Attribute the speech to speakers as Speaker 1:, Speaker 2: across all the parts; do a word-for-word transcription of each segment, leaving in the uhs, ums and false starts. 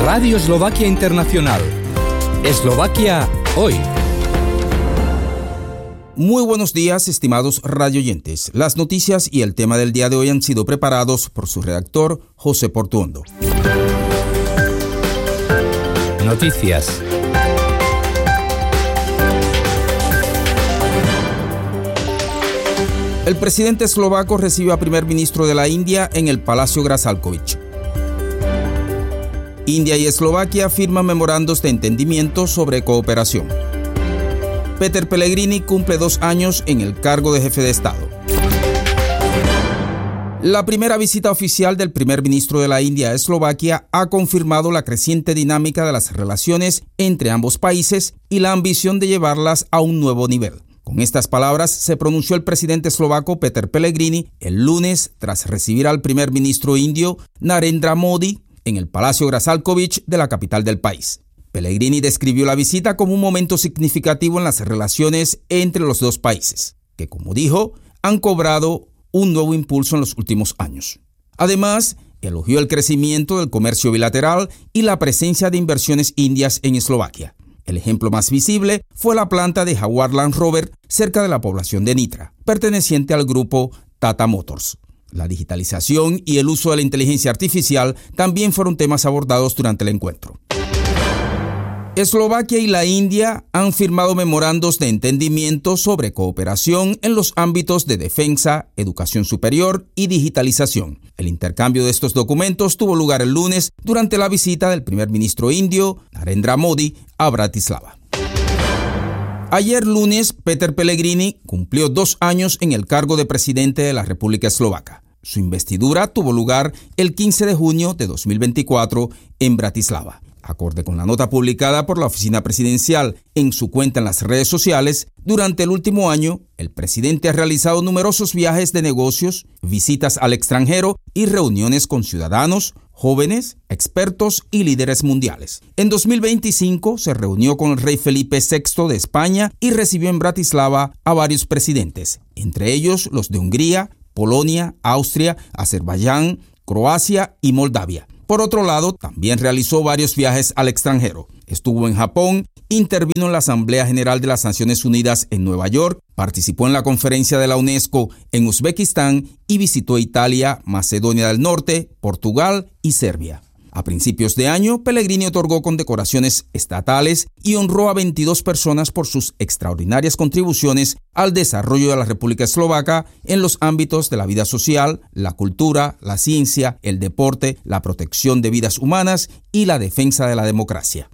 Speaker 1: Radio Eslovaquia Internacional. Eslovaquia hoy.
Speaker 2: Muy buenos días, estimados radioyentes. Las noticias y el tema del día de hoy han sido preparados por su redactor, José Portuondo.
Speaker 1: Noticias.
Speaker 2: El presidente eslovaco recibe al primer ministro de la India en el Palacio Grad-Šalkovič. India y Eslovaquia firman memorandos de entendimiento sobre cooperación. Peter Pellegrini cumple dos años en el cargo de jefe de Estado. La primera visita oficial del primer ministro de la India a Eslovaquia ha confirmado la creciente dinámica de las relaciones entre ambos países y la ambición de llevarlas a un nuevo nivel. Con estas palabras se pronunció el presidente eslovaco Peter Pellegrini el lunes tras recibir al primer ministro indio Narendra Modi en el Palacio Grad-Šalkovič de la capital del país. Pellegrini describió la visita como un momento significativo en las relaciones entre los dos países, que, como dijo, han cobrado un nuevo impulso en los últimos años. Además, elogió el crecimiento del comercio bilateral y la presencia de inversiones indias en Eslovaquia. El ejemplo más visible fue la planta de Jaguar Land Rover cerca de la población de Nitra, perteneciente al grupo Tata Motors. La digitalización y el uso de la inteligencia artificial también fueron temas abordados durante el encuentro. Eslovaquia y la India han firmado memorandos de entendimiento sobre cooperación en los ámbitos de defensa, educación superior y digitalización. El intercambio de estos documentos tuvo lugar el lunes durante la visita del primer ministro indio, Narendra Modi, a Bratislava. Ayer lunes, Peter Pellegrini cumplió dos años en el cargo de presidente de la República Eslovaca. Su investidura tuvo lugar el quince de junio de dos mil veinticuatro en Bratislava. Acorde con la nota publicada por la oficina presidencial en su cuenta en las redes sociales, durante el último año, el presidente ha realizado numerosos viajes de negocios, visitas al extranjero y reuniones con ciudadanos, jóvenes, expertos y líderes mundiales. En dos mil veinticinco se reunió con el rey Felipe sexto de España y recibió en Bratislava a varios presidentes, entre ellos los de Hungría, Polonia, Austria, Azerbaiyán, Croacia y Moldavia. Por otro lado, también realizó varios viajes al extranjero. Estuvo en Japón, intervino en la Asamblea General de las Naciones Unidas en Nueva York, participó en la conferencia de la UNESCO en Uzbekistán y visitó Italia, Macedonia del Norte, Portugal y Serbia. A principios de año, Pellegrini otorgó condecoraciones estatales y honró a veintidós personas por sus extraordinarias contribuciones al desarrollo de la República Eslovaca en los ámbitos de la vida social, la cultura, la ciencia, el deporte, la protección de vidas humanas y la defensa de la democracia.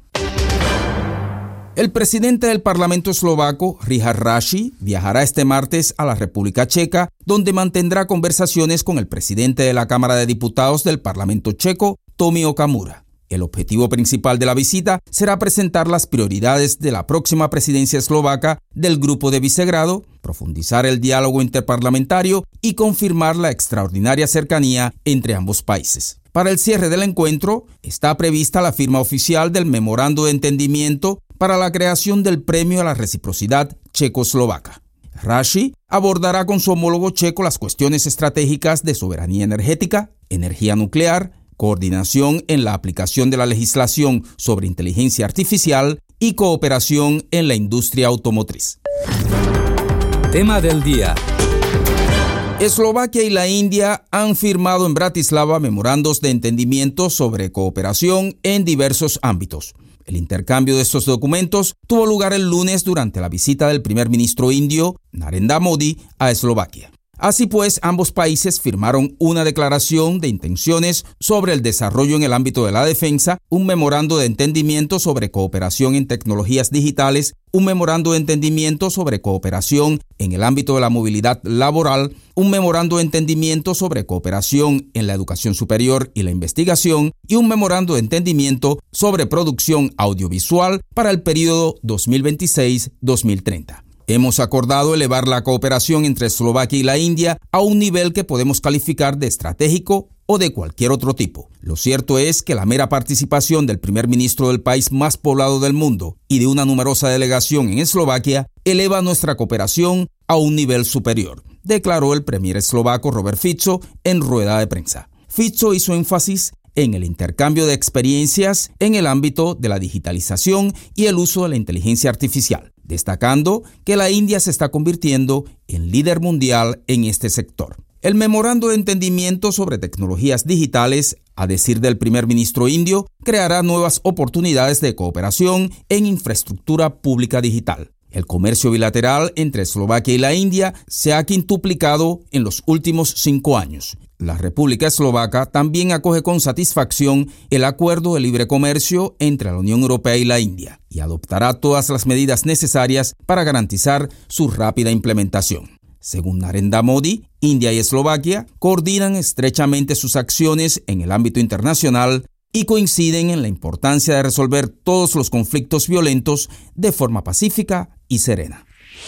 Speaker 2: El presidente del Parlamento eslovaco, Richard Raši, viajará este martes a la República Checa, donde mantendrá conversaciones con el presidente de la Cámara de Diputados del Parlamento checo, Tomio Okamura. El objetivo principal de la visita será presentar las prioridades de la próxima presidencia eslovaca del Grupo de Visegrado, profundizar el diálogo interparlamentario y confirmar la extraordinaria cercanía entre ambos países. Para el cierre del encuentro, está prevista la firma oficial del memorando de entendimiento para la creación del Premio a la Reciprocidad Checo-Eslovaca. Raši abordará con su homólogo checo las cuestiones estratégicas de soberanía energética, energía nuclear, coordinación en la aplicación de la legislación sobre inteligencia artificial y cooperación en la industria automotriz.
Speaker 1: Tema del día.
Speaker 2: Eslovaquia y la India han firmado en Bratislava memorandos de entendimiento sobre cooperación en diversos ámbitos. El intercambio de estos documentos tuvo lugar el lunes durante la visita del primer ministro indio, Narendra Modi, a Eslovaquia. Así pues, ambos países firmaron una declaración de intenciones sobre el desarrollo en el ámbito de la defensa, un memorando de entendimiento sobre cooperación en tecnologías digitales, un memorando de entendimiento sobre cooperación en el ámbito de la movilidad laboral, un memorando de entendimiento sobre cooperación en la educación superior y la investigación y un memorando de entendimiento sobre producción audiovisual para el periodo dos mil veintiséis a dos mil treinta. Hemos acordado elevar la cooperación entre Eslovaquia y la India a un nivel que podemos calificar de estratégico o de cualquier otro tipo. Lo cierto es que la mera participación del primer ministro del país más poblado del mundo y de una numerosa delegación en Eslovaquia eleva nuestra cooperación a un nivel superior, declaró el premier eslovaco Robert Fico en rueda de prensa. Fico hizo énfasis en el intercambio de experiencias en el ámbito de la digitalización y el uso de la inteligencia artificial, destacando que la India se está convirtiendo en líder mundial en este sector. El memorando de entendimiento sobre tecnologías digitales, a decir del primer ministro indio, creará nuevas oportunidades de cooperación en infraestructura pública digital. El comercio bilateral entre Eslovaquia y la India se ha quintuplicado en los últimos cinco años. La República Eslovaca también acoge con satisfacción el acuerdo de libre comercio entre la Unión Europea y la India y adoptará todas las medidas necesarias para garantizar su rápida implementación. Según Narendra Modi, India y Eslovaquia coordinan estrechamente sus acciones en el ámbito internacional y coinciden en la importancia de resolver todos los conflictos violentos de forma pacífica y serena.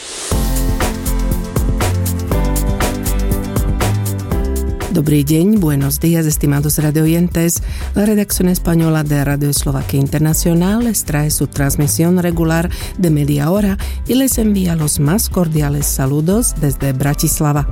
Speaker 3: Dobrý deň, buenos días, estimados radioyentes. La redacción española de Radio Eslovaquia Internacional les trae su transmisión regular de media hora y les envía los más cordiales saludos desde Bratislava.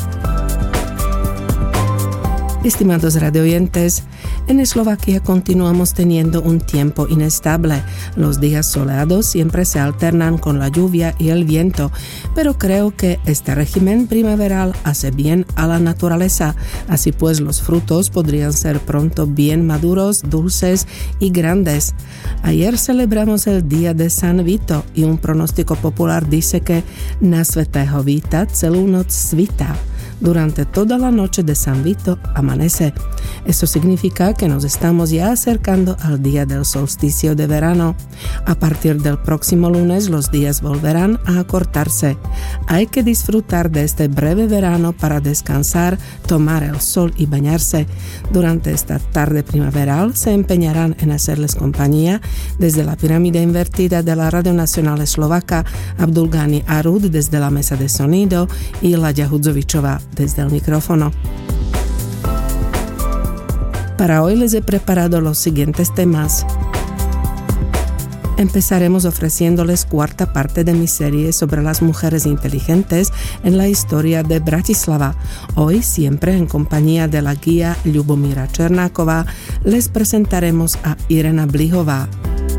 Speaker 3: Estimados radioyentes, en Eslovaquia continuamos teniendo un tiempo inestable. Los días soleados siempre se alternan con la lluvia y el viento, pero creo que este régimen primaveral hace bien a la naturaleza. Así pues, los frutos podrían ser pronto bien maduros, dulces y grandes. Ayer celebramos el día de San Vito y un pronóstico popular dice que na svätého Víta celú noc svitá. Durante toda la noche de San Vito amanece. Eso significa que nos estamos ya acercando al día del solsticio de verano. A partir del próximo lunes los días volverán a acortarse. Hay que disfrutar de este breve verano para descansar, tomar el sol y bañarse. Durante esta tarde primaveral se empeñarán en hacerles compañía desde la pirámide invertida de la Radio Nacional Eslovaca, Abdulgani Arud desde la mesa de sonido y Laďa Hudzovičová desde el micrófono. Para hoy les he preparado los siguientes temas. Empezaremos ofreciéndoles cuarta parte de mi serie sobre las mujeres inteligentes en la historia de Bratislava. Hoy, siempre en compañía de la guía Ľubomíra Černáková, les presentaremos a Irena Blihová.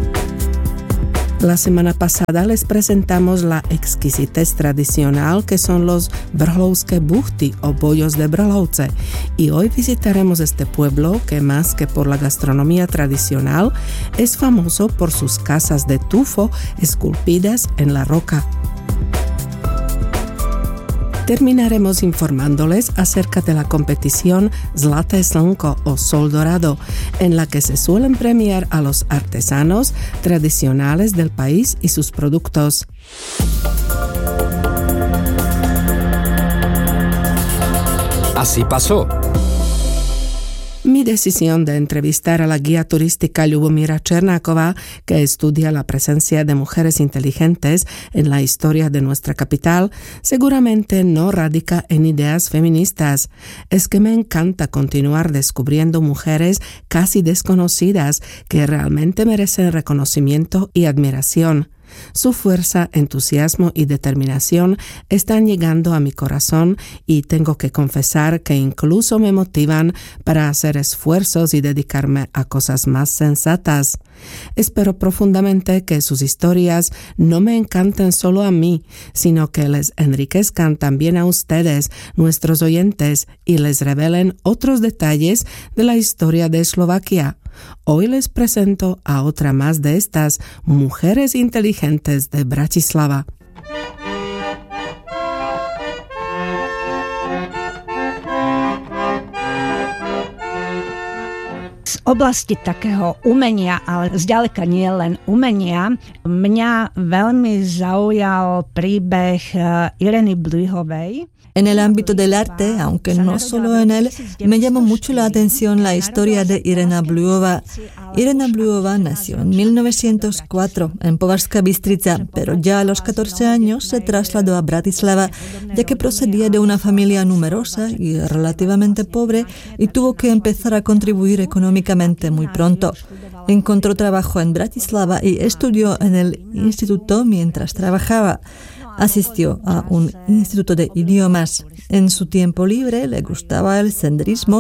Speaker 3: La semana pasada les presentamos la exquisitez tradicional que son los brhlovské buchty o bollos de Brhlovce y hoy visitaremos este pueblo que más que por la gastronomía tradicional es famoso por sus casas de tufo esculpidas en la roca. Terminaremos informándoles acerca de la competición Zlaté slnko o Sol Dorado, en la que se suelen premiar a los artesanos tradicionales del país y sus productos.
Speaker 1: Así pasó.
Speaker 3: Mi decisión de entrevistar a la guía turística Ľubomíra Černáková, que estudia la presencia de mujeres inteligentes en la historia de nuestra capital, seguramente no radica en ideas feministas. Es que me encanta continuar descubriendo mujeres casi desconocidas que realmente merecen reconocimiento y admiración. Su fuerza, entusiasmo y determinación están llegando a mi corazón y tengo que confesar que incluso me motivan para hacer esfuerzos y dedicarme a cosas más sensatas. Espero profundamente que sus historias no me encanten solo a mí, sino que les enriquezcan también a ustedes, nuestros oyentes, y les revelen otros detalles de la historia de Eslovaquia. Hoy les presento a otra más de estas mujeres inteligentes de Bratislava.
Speaker 4: Z oblasti takého umenia, ale zďaleka nie len umenia, mňa veľmi zaujal príbeh Ireny Blihovej.
Speaker 5: En el ámbito del arte, aunque no solo en él, me llamó mucho la atención la historia de Irena Blihová. Irena Blihová nació en mil novecientos cuatro en Považská Bystrica, pero ya a los catorce años se trasladó a Bratislava, ya que procedía de una familia numerosa y relativamente pobre y tuvo que empezar a contribuir económicamente muy pronto. Encontró trabajo en Bratislava y estudió en el instituto mientras trabajaba. Asistió a un instituto de idiomas. En su tiempo libre le gustaba el senderismo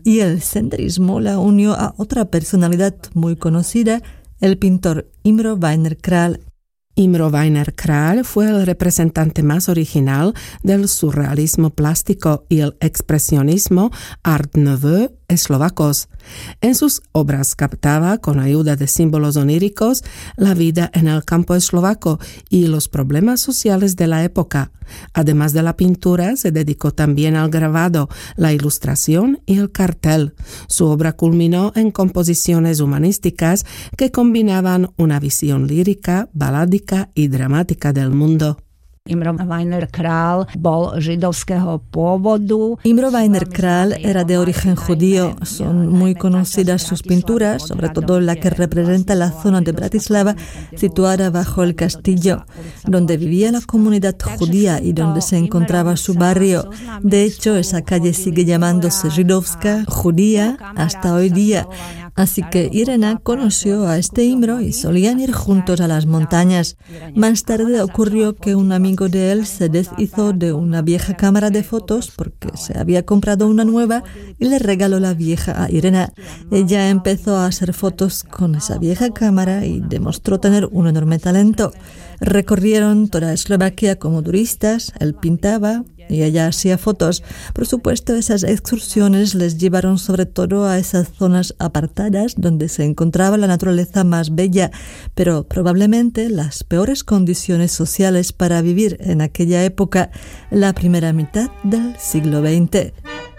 Speaker 5: y el senderismo la unió a otra personalidad muy conocida, el pintor Imre Weiner Král.
Speaker 3: Imre Weiner Král fue el representante más original del surrealismo plástico y el expresionismo Art Nouveau eslovacos. En sus obras captaba, con ayuda de símbolos oníricos, la vida en el campo eslovaco y los problemas sociales de la época. Además de la pintura, se dedicó también al grabado, la ilustración y el cartel. Su obra culminó en composiciones humanísticas que combinaban una visión lírica, baládica y dramática del mundo.
Speaker 4: Imre Weiner Král bol židovského pôvodu.
Speaker 5: Imre Weiner Král era de origen judío. Son muy conocidas sus pinturas, sobre todo la que representa la zona de Bratislava situada bajo el castillo, donde vivía la comunidad judía y donde se encontraba su barrio. De hecho, esa calle sigue llamándose Židovská, judía, hasta hoy día. Así que Irena conoció a este Imre y solían ir juntos a las montañas. Más tarde ocurrió que un amigo de él se deshizo de una vieja cámara de fotos porque se había comprado una nueva y le regaló la vieja a Irena. Ella empezó a hacer fotos con esa vieja cámara y demostró tener un enorme talento. Recorrieron toda Eslovaquia como turistas, él pintaba y ella hacía fotos. Por supuesto, esas excursiones les llevaron sobre todo a esas zonas apartadas donde se encontraba la naturaleza más bella, pero probablemente las peores condiciones sociales para vivir en aquella época, la primera mitad del siglo veinte.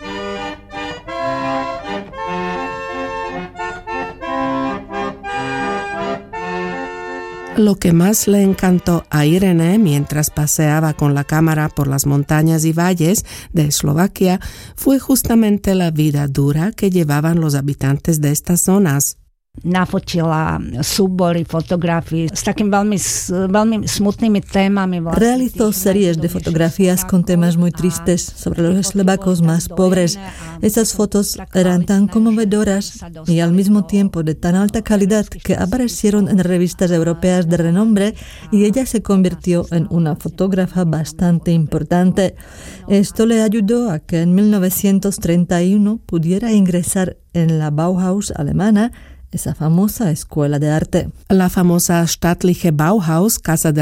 Speaker 3: Lo que más le encantó a Irene mientras paseaba con la cámara por las montañas y valles de Eslovaquia fue justamente la vida dura que llevaban los habitantes de estas zonas.
Speaker 4: Nafočila súbory fotografií s takým veľmi, veľmi smutnými témami.
Speaker 5: Realizó series de fotografías con temas muy tristes sobre los eslovacos más pobres. Esas fotos eran tan conmovedoras y al mismo tiempo de tan alta calidad que aparecieron en revistas europeas de renombre y ella se convirtió en una fotógrafa bastante importante. Esto le ayudó a que en mil novecientos treinta y uno pudiera ingresar en la Bauhaus alemana, esa famosa escuela de arte.
Speaker 3: La famosa Staatliche Bauhaus, Casa de